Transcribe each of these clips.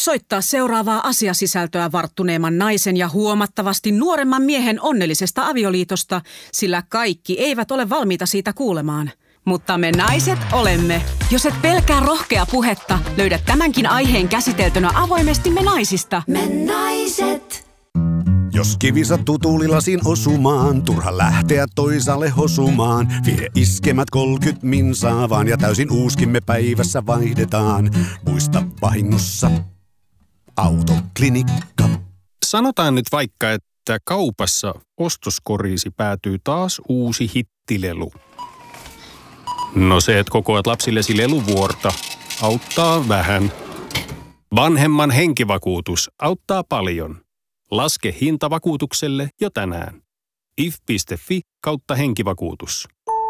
soittaa seuraavaa asiasisältöä varttuneemman naisen ja huomattavasti nuoremman miehen onnellisesta avioliitosta, sillä kaikki eivät ole valmiita siitä kuulemaan. Mutta me naiset olemme. Jos et pelkää rohkea puhetta, löydät tämänkin aiheen käsiteltynä avoimesti Me naisista. Me naiset. Jos kivi sattuu tuulilasiin osumaan, turha lähteä toisaalle hosumaan. Vie iskemät 30 minsaa vaan ja täysin uuskimme päivässä vaihdetaan. Muista vahingossa Autoklinikka. Sanotaan nyt vaikka, että kaupassa ostoskoriisi päätyy taas uusi hittilelu. No se, että kokoat lapsillesi leluvuorta, auttaa vähän. Vanhemman henkivakuutus auttaa paljon. Laske hinta vakuutukselle jo tänään. if.fi/henkivakuutus.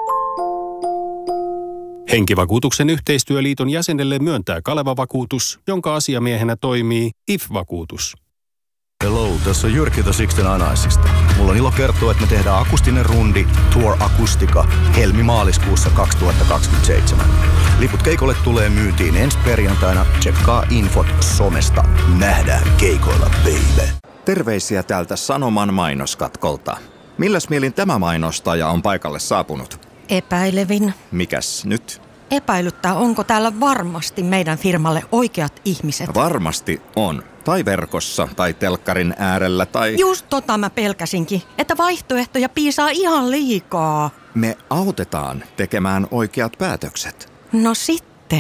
Henkivakuutuksen yhteistyöliiton jäsenelle myöntää Kaleva-vakuutus, jonka asiamiehenä toimii IF-vakuutus. Hello, tässä on Jyrki The Sixten Anaisista. Mulla on ilo kertoa, että me tehdään akustinen rundi Tour Akustika helmi-maaliskuussa 2027. Liput keikolle tulee myyntiin ensi perjantaina. Tsekkaa infot somesta. Nähdään keikoilla, baby. Terveisiä täältä Sanoman mainoskatkolta. Milläs mielin tämä mainostaja on paikalle saapunut? Epäilevin. Mikäs nyt? Epäilyttää, onko täällä varmasti meidän firmalle oikeat ihmiset. Varmasti on. Tai verkossa, tai telkkarin äärellä, tai... Just tota mä pelkäsinkin, että vaihtoehtoja piisaa ihan liikaa. Me autetaan tekemään oikeat päätökset. No sitten.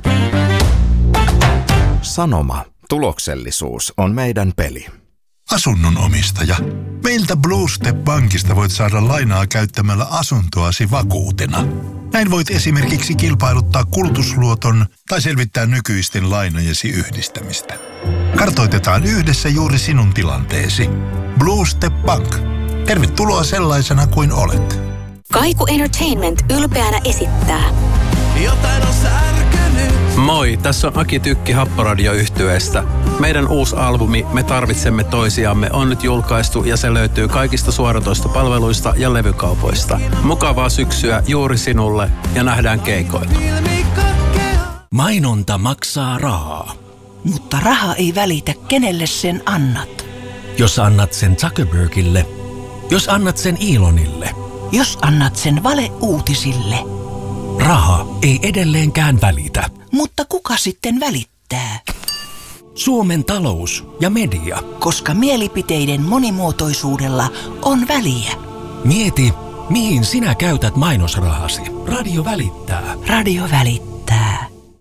Sanoma. Tuloksellisuus on meidän peli. Asunnon omistaja. Meiltä Blue Step Bankista voit saada lainaa käyttämällä asuntoasi vakuutena. Näin voit esimerkiksi kilpailuttaa kulutusluoton tai selvittää nykyisten lainojesi yhdistämistä. Kartoitetaan yhdessä juuri sinun tilanteesi. Blue Step Bank. Tervetuloa sellaisena kuin olet. Kaiku Entertainment ylpeänä esittää. Jotain on särkynyt. Moi, tässä on Aki Tykki Happoradio-yhtyeestä. Meidän uusi albumi Me tarvitsemme toisiamme on nyt julkaistu ja se löytyy kaikista suoratoistopalveluista ja levykaupoista. Mukavaa syksyä juuri sinulle ja nähdään keikoilla. Mainonta maksaa rahaa. Mutta raha ei välitä, kenelle sen annat. Jos annat sen Zuckerbergille, jos annat sen Elonille, jos annat sen valeuutisille. Raha ei edelleenkään välitä. Mutta kuka sitten välittää? Suomen talous ja media. Koska mielipiteiden monimuotoisuudella on väliä. Mieti, mihin sinä käytät mainosrahasi. Radio välittää. Radio välittää.